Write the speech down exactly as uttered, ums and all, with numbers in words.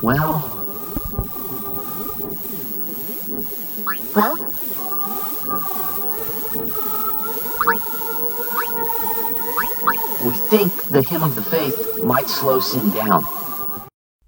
Well... Well? We think the Hymn of the Faith might slow Sin down.